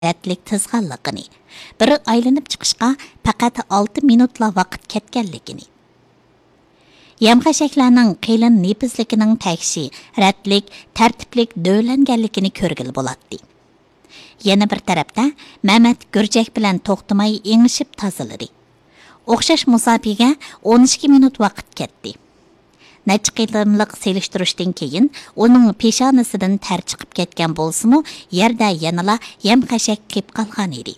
rətlik tizğanlığını, biri aylanıb çıxışqa faqat 6 minutla vaqt ketganligini. Yem-xəşəklərinin qeylin nepizligining təkşi, rətlik, tərtiblik dövlənganligini ko'rgili bo'ladi. Yana bir tarafda Mehmet Gürcek bilan to'xtamay engishib tozaladi. O'xshash musobaqa 12 minut vaqt ketdi. Necha qilimliq selishtirishdan keyin uning peshonasidan ter chiqib ketgan bo'lsa-mu, yerda yanala yem-xəşək qilib qolgan edi.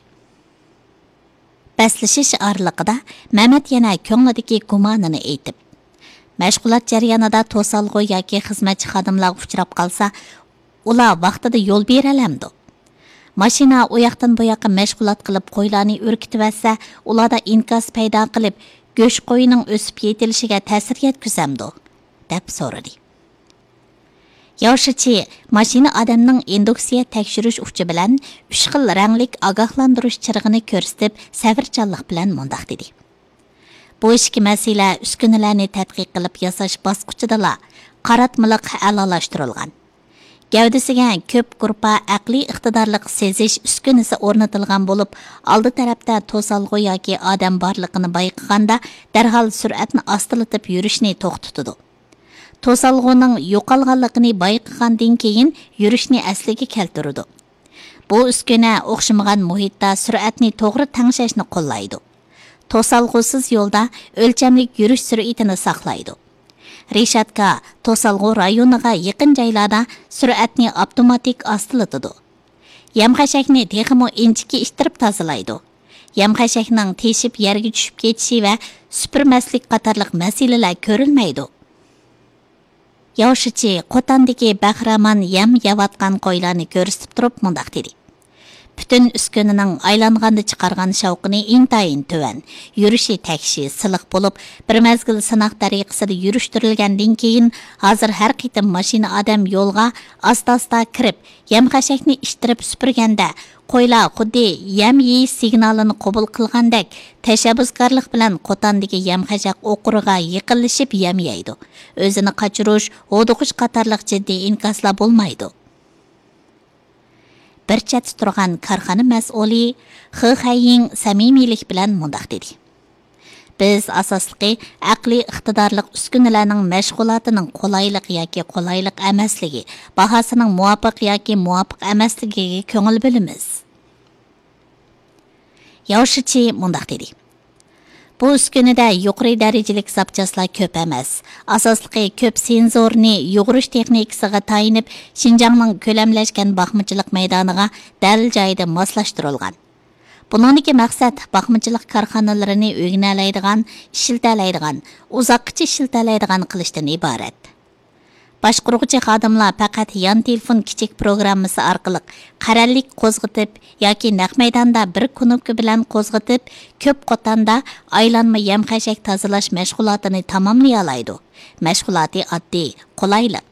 Baslashish oraliqida Mehmet yana ko'nglidagi gumonini aytib, mashg'ulot jarayonida to'salg'u yoki xizmatchi xodimlar uchrab qolsa, ular vaqtida yo'l beralamdi. Mashina u yoqdan bu yoqqa mashg'ulot qilib qo'ylarni o'rkitib ularda inkas paydo qilib, go'sht qo'yining o'sib yetilishiga ta'sir yetkazamdi, deb so'radi. Yoshichi mashina odamning induksiya tekshirish uchi bilan 3 xil ranglik ogohlantirish chirig'ini ko'rsatib, sabrchanlik bilan mundoq dedi. Bu ishki masala uskunalarni tadqiq qilib yasash bosqichida qaratmiliq a'lolashtirilgan. Gavdasiga ko'p gruppa aqliy iqtidorliq sezish uskunasi o'rnatilgan bo'lib, oldi tarafda to'salg'u yoki odam borligini bayqaganda darhol sur'atni ostilatib yurishni to'xtatadi. To'salg'uning yo'qolganligini bayqagandan keyin yurishni asliga keltiradi. Bu uskuna o'xshamagan muhitda sur'atni to'g'ri tanglashni qo'llaydi. To'salg'usiz yo'lda o'lchamlik yurish sur'atini saqlaydi. Reshatka to'salg'u rayoniga yaqin joylarda sur'atni avtomatik ostilatadi. Yem-xəşəkni texmo inchiki ishtirib tozalaydi. Yem-xəşəkning teshib yerga tushib ketishi va supurmaslik qatorliq masalalar ko'rilmaydi. Yoshichi Qotandagi bahramon yem yavatgan qo'ylarni ko'rsatib turib mundoq dedi. Bütün üskününün aylanganda chiqargan shavqini intayin töven, yurishi takshi siliq bo'lib, bir mezgil sınaq tariqasida yurishtirilgandan keyin hozir har qitim mashina odam yo'lga asta-asta kirib, yem-xəşəkni ishtirib supurganda qo'ylar xuddi yem yeyish signalini qabul qilgandek tashabbuskorlik bilan Qotandagi yem-xəşək o'quriga yiqilishib yem yeydi. O'zini qochirish, o'dug'ish qatorliq jiddiy inkaslar bo'lmaydi. Bir chet turgan korxona mas'uli Xixaying samimiylik bilan mundoq dedi. Biz asosliqi aqliy iqtidorliq uskunalarning mashg'ulotining qulaylik yoki qulaylik emasligi, bahosining muvofiq yoki muvofiq emasligiga ko'ngil bilamiz. Yoshichi mundoq dedi. Bu uskunada yuqori darajalik zapchaslar ko'p emas. Asosliqi ko'p senzorni yug'urish texnikasiga tayinib, Xinjiangning ko'lamlashgan baxmachilik maydoniga dal joyida moslashtirilgan. Buningdagi maqsad baxmachilik korxonalarini o'rganalaydigan, ishiltalaydigan, uzoqcha ishiltalaydigan qilishdan iborat. Boshqaruvchi xodimlar faqat yon telefon kichik programmasi orqali qarallik qo'zg'atib yoki naq maydonda bir knopka bilan qo'zg'atib, ko'p qotanda aylanma yem-xəşək tozalash mashg'ulotini tamomlay oladi. Mashg'uloti oddiy, qulaylik.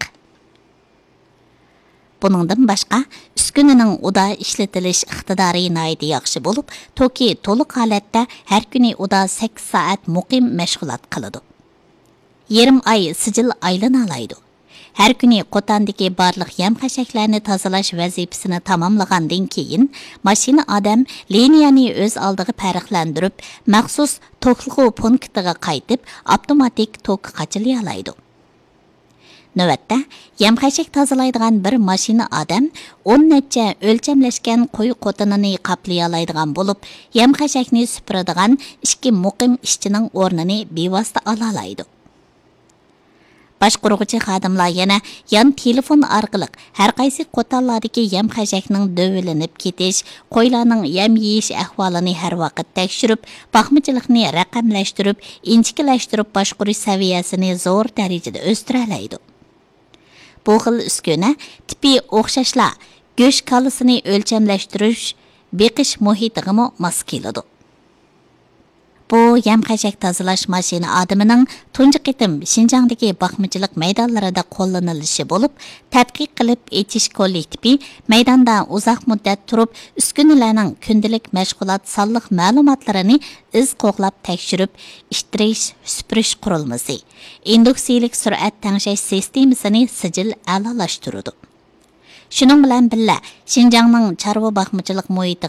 Buningdan boshqa uskunaning uda ishlatilish iqtidori nihoyat yaxshi bo'lib, toki to'liq holatda har kuni uda 8 soat muqim mashg'ulot qiladi. Yarim oy sijil aylana oladi. Her kuni Qotandagi barliq yem-xəşəklarni tozalash vazifasini tamomlagandan keyin mashina odam liniyani o'z oldiga farqlantirib, maxsus to'qilg'u punktiga qaytib, avtomatik tok qachilay oladi. Navbatda yem-xəşək tozalaydigan bir mashina odam 10 necha o'lchamlashgan qo'y qo'tinini qaplay oladigan bo'lib, yem-xəşəkni supuradigan 2 muqim ishchining o'rnini bevosita ola oladi. Boshqaruvchi xodimlar yana yon telefon orqali har qaysi qo'tallardagi yem-xəşəkning dövilinib ketish, qo'ylarning yem yeyish ahvolini har vaqt tekshirib, baxmachilikni raqamlashtirib, inchikilashtirib boshqarish saviyasini zo'r darajada o'stira oladi. Bu xil uskuna tipi o'xshashlar go'sht kalasini o'lchamlashtirish, beqish muhitiga mos keladi. Bu yem-xəşək tozalash mashina odamining tunji qitim Xinjiangdagi baxmachilik maydonlarida qo'llanilishi bo'lib, tadqiq qilib etish kollektivi maydonda uzoq muddat turib, uskunalarning kundalik mashg'ulot sonliq ma'lumotlarini iz qo'g'lab tekshirib, ishtirish, supurish qurilmasi, induksiyalik sur'at tangshash sistemasini sijil a'lolashtiradi. Шуның белән биллә, Шинҗаңның чарва бақмачылык муhiti